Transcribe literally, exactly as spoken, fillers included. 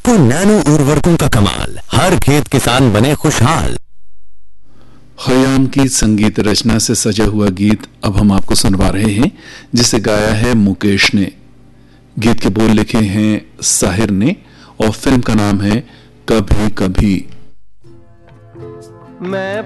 IFFCO nano उर्वरकों का कमाल, हर खेत किसान बने खुशहाल। खयाम की संगीत रचना से सजा हुआ गीत अब हम आपको सुनवा रहे हैं, जिसे गाया है मुकेश ने। गीत के बोल लिखे हैं साहिर ने और फिल्म का नाम है कभी कभी। मैं